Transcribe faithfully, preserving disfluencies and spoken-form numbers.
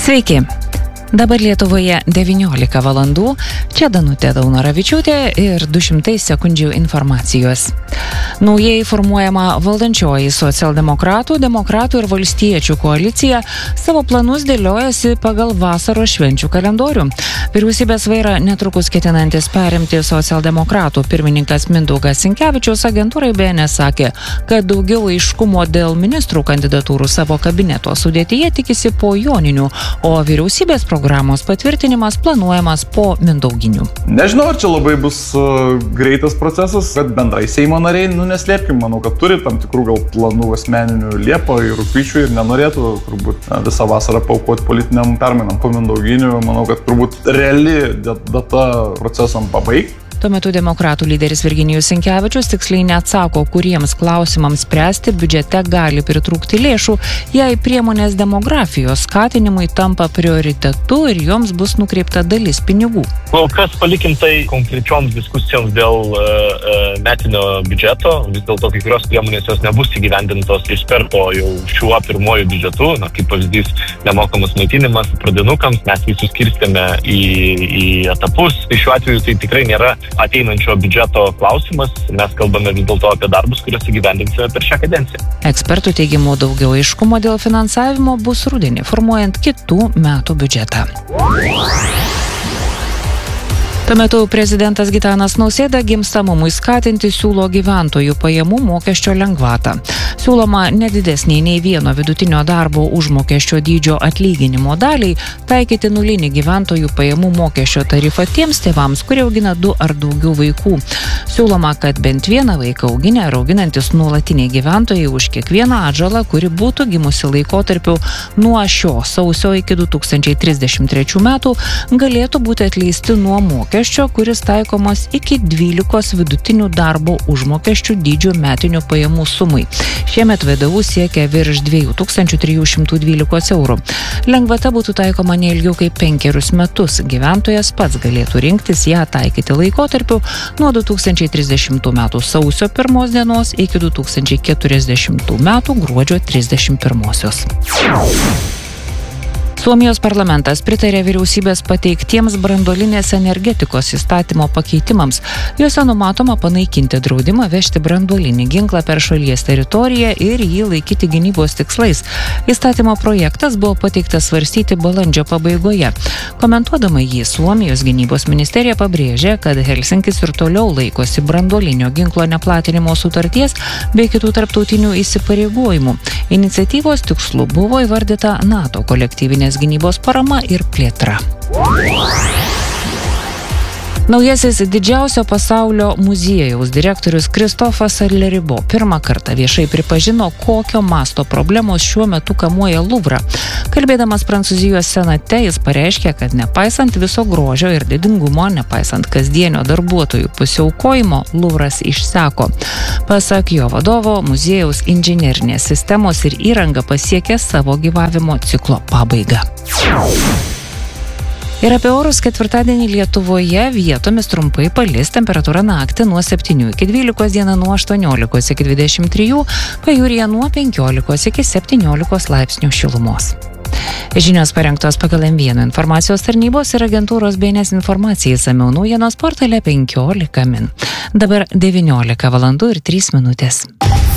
Sveiki. Dabar Lietuvoje devyniolika valandų, čia Danutė Daunoravičiūtė ir du šimtai sekundžių informacijos. Naujai formuojama valdančioji socialdemokratų, demokratų ir valstiečių koalicija savo planus dėliojasi pagal vasaros švenčių kalendorių. Vyriausybės vairą netrukus ketinantis perimti socialdemokratų pirmininkas Mindaugas Sinkevičius agentūrai B N S sakė, kad daugiau aiškumo dėl ministrų kandidatūrų savo kabineto sudėtyje tikisi po joninių, o vyriausybės programos patvirtinimas planuojamas po mindauginių. Nežinau, ar čia labai bus uh, greitas procesas, kad bendrai Seimo nariai, nu neslėpkim, manau, kad turi tam tikrų gal planų asmeninių Liepą ir rugpjūčių ir nenorėtų turbūt na, visą vasarą paaukoti politiniam permainam po mindauginių. Manau, kad turbūt reali data procesam pabaigti. Tuo metu demokratų lyderis Virginijus Sinkevičius tiksliai neatsako, kuriems klausimams spręsti biudžete gali pritrūkti lėšų, jei priemonės demografijos skatinimui tampa prioritetu ir joms bus nukreipta dalis pinigų. Kol kas palikim tai konkrečioms diskusijoms dėl uh, metinio biudžeto, vis dėlto kai kurios priemonės jos nebus įgyvendintos iš karto jau šiuo pirmoju biudžetu, na, kaip pavyzdys nemokamas maitinimas pradinukams, mes visus skirstėme į, į etapus, tai šiuo atveju tai tikrai nėra ateinančio biudžeto klausimas, mes kalbame vis dėlto apie darbus, kuriuos įgyvendinsime per šią kadenciją. Ekspertų teigimu daugiau aiškumo dėl finansavimo bus rudenį, formuojant kitų metų biudžetą. Tuo metu prezidentas Gitanas Nausėda gimstamumui skatinti siūlo gyventojų pajamų mokesčio lengvatą. Siūloma nedidesnė nei vieno vidutinio darbo užmokesčio dydžio atlyginimo daliai taikyti nulinį gyventojų pajamų mokesčio tarifą tiems tėvams, kurie augina du ar daugiau vaikų. Siūloma, kad bent vieną vaiką auginę ar auginantis nuolatiniai gyventojai už kiekvieną atžalą, kuri būtų gimusi laikotarpiu nuo šio sausio iki du tūkstančiai trisdešimt trečių metų, galėtų būti atleisti nuo mokesčio, kuris taikomas iki dvylikos vidutinių darbo užmokesčių dydžio metinių pajamų sumai. Šiemet V D U siekia virš dviejų tūkstančių trijų šimtų dvylikos eurų. Lengvata būtų taikoma ne ilgiau kaip penkerius metus. Gyventojas pats galėtų rinktis ją taikyti laikotarpiu nuo du tūkstančiai trisdešimtų metų sausio pirmos dienos iki du tūkstančiai keturiasdešimtų metų gruodžio trisdešimt pirmosios. Suomijos parlamentas pritarė vyriausybės pateiktiems branduolinės energetikos įstatymo pakeitimams. Juose numatoma panaikinti draudimą vežti branduolinį ginklą per šalies teritoriją ir jį laikyti gynybos tikslais. Įstatymo projektas buvo pateiktas svarstyti balandžio pabaigoje. Komentuodama jį, Suomijos gynybos ministerija pabrėžė, kad Helsinkis ir toliau laikosi branduolinio ginklo neplatinimo sutarties bei kitų tarptautinių įsipareigojimų. Iniciatyvos tikslu buvo įvardyta NATO kolektyvinės gynybos parama ir plėtra. Naujasis didžiausio pasaulio muziejaus direktorius Kristofas Leribo pirmą kartą viešai pripažino, kokio masto problemos šiuo metu kamuoja Luvrą. Kalbėdamas Prancūzijos senate, jis pareiškė, kad nepaisant viso grožio ir didingumo, nepaisant kasdienio darbuotojų pasiaukojimo, Luvras išseko. Pasak jo vadovo, muziejaus inžinerinės sistemos ir įranga pasiekė savo gyvavimo ciklo pabaigą. Ir apie orus ketvirtadienį Lietuvoje vietomis trumpai palis, temperatūra naktį nuo septynių iki dvylikos, dieną nuo aštuoniolikos iki dvidešimt trijų, pajūryje nuo penkiolikos iki septyniolikos laipsnių šilumos. Žinios parengtos pagal M vienas informacijos tarnybos ir agentūros B N S informacijai išsamiau naujienos portale penkiolika min. Dabar devyniolika valandų ir trys minutės.